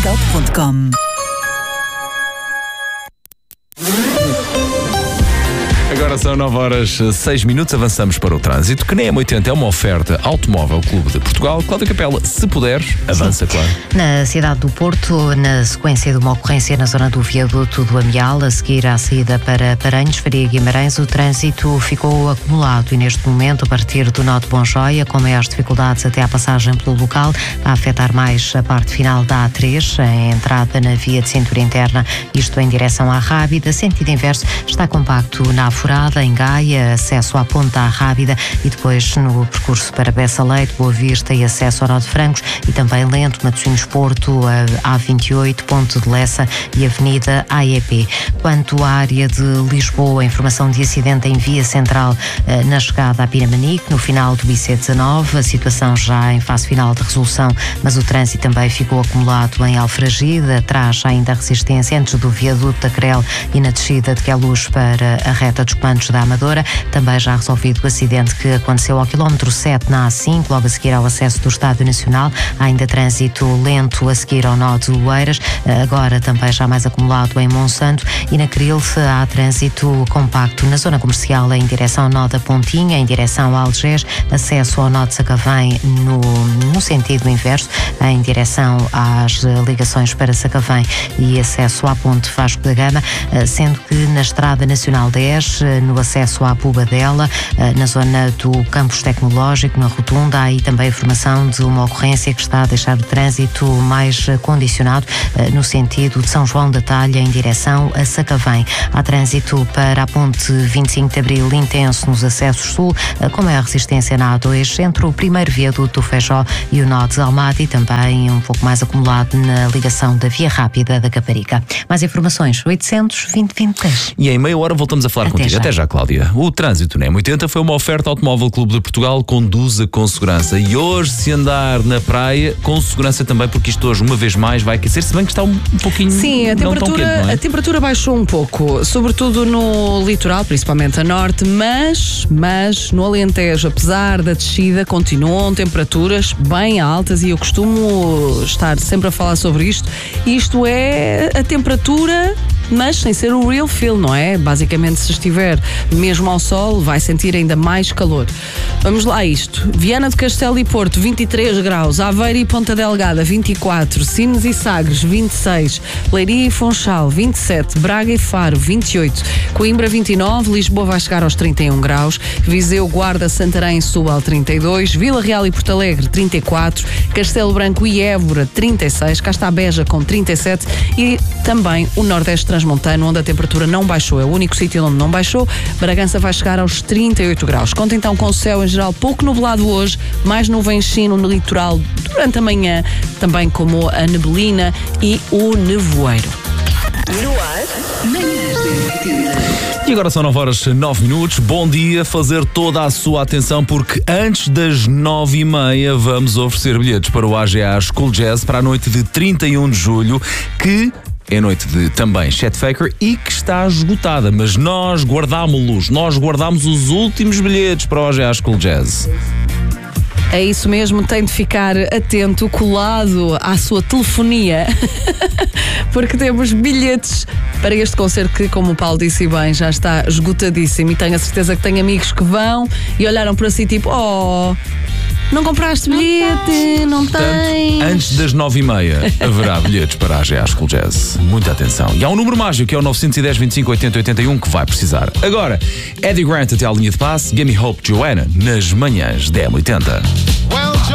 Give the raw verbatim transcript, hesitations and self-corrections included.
stop ponto com. Agora são nove horas seis minutos, avançamos para o trânsito, que nem M oitenta é uma oferta Automóvel Clube de Portugal. Cláudia Capela, se puderes, avança, Sim. claro. Na cidade do Porto, na sequência de uma ocorrência na zona do viaduto do Amial, a seguir à saída para Paranhos, Faria Guimarães, o trânsito ficou acumulado e neste momento, a partir do nó de Bonjoia, com maiores dificuldades até à passagem pelo local, a afetar mais a parte final da A três, a entrada na via de cintura interna, isto em direção à Rábida, sentido inverso, está compacto na Furada, em Gaia, acesso à Ponta à Rábida e depois no percurso para Bessa Leite, Boa Vista e acesso ao Nó de Francos e também lento, Matosinhos Porto, a A vinte e oito, Ponte de Lessa e Avenida A E P. Quanto à área de Lisboa, informação de acidente em via central na chegada a Pinamanique, no final do I C dezanove, a situação já em fase final de resolução, mas o trânsito também ficou acumulado em Alfragide, atrás ainda a resistência antes do viaduto da Crel e na descida de Queluz para a reta dos comandos da Amadora, também já resolvido o acidente que aconteceu ao quilómetro sete na A cinco, logo a seguir ao acesso do Estádio Nacional, há ainda trânsito lento a seguir ao nó de Oeiras, agora também já mais acumulado em Monsanto e na Cril há trânsito compacto na zona comercial em direção ao nó da Pontinha, em direção a Algés, acesso ao nó de Sacavém no, no sentido inverso, em direção às ligações para Sacavém e acesso à Ponte Vasco da Gama, sendo que na Estrada Nacional dez, no acesso à Pubadela, na zona do Campus Tecnológico, na Rotunda, há aí também a informação de uma ocorrência que está a deixar o trânsito mais condicionado no sentido de São João da Talha em direção a Sacavém. Há trânsito para a Ponte vinte e cinco de Abril intenso nos acessos sul, com maior resistência na A dois, entre o primeiro viaduto do Feijó e o nó de Almada e também um pouco mais acumulado na ligação da Via Rápida da Caparica. Mais informações, oitocentos, vinte, vinte, dez. E em meia hora voltamos a falar Até contigo. já. Até já, Cláudia. O trânsito na M oitenta foi uma oferta Automóvel Clube de Portugal, conduza com segurança. E hoje, se andar na praia, com segurança também, porque isto hoje, uma vez mais, vai aquecer, se bem que está um, um pouquinho Sim, a não temperatura, tão quente, não é? a temperatura baixou um pouco, sobretudo no litoral, principalmente a norte, mas, mas no Alentejo, apesar da descida, continuam temperaturas bem altas e eu costumo estar sempre a falar sobre isto. Isto é a temperatura, mas sem ser o real feel, não é? Basicamente, se estiver mesmo ao sol, vai sentir ainda mais calor. Vamos lá a isto. Viana do Castelo e Porto, vinte e três graus. Aveiro e Ponta Delgada, vinte e quatro. Sines e Sagres, vinte e seis. Leiria e Funchal, vinte e sete. Braga e Faro, vinte e oito. Coimbra, vinte e nove. Lisboa vai chegar aos trinta e um graus. Viseu, Guarda, Santarém e Setúbal, trinta e dois. Vila Real e Porto Alegre, trinta e quatro. Castelo Branco e Évora, trinta e seis. Cá está a Beja com trinta e sete. E também o Nordeste Transmontano, onde a temperatura não baixou. É o único sítio onde não baixou. Bragança vai chegar aos trinta e oito graus. Conta então com o céu em geral pouco nublado hoje, mais nuvenchino no litoral durante a manhã, também como a neblina e o nevoeiro. No ar, manhãs da M oitenta. E agora são nove horas nove minutos. Bom dia, fazer toda a sua atenção porque antes das nove e meia vamos oferecer bilhetes para o A G A School Jazz para a noite de trinta e um de julho, que é noite de também Chet Faker e que está esgotada, mas nós guardámos-los, nós guardamos os últimos bilhetes para o A G A School Jazz. É isso mesmo, tem de ficar atento, colado à sua telefonia, porque temos bilhetes para este concerto que, como o Paulo disse bem, já está esgotadíssimo e tenho a certeza que tem amigos que vão e olharam para si tipo, oh, não compraste bilhete, não tens. Portanto, antes das nove e meia haverá bilhetes para a A G A School Jazz. Muita atenção. E há um número mágico que é o nove um zero, vinte e cinco, oitenta, oitenta e um que vai precisar. Agora, Eddie Grant até à linha de passe, Gimme Hope Joanna nas manhãs da M oitenta.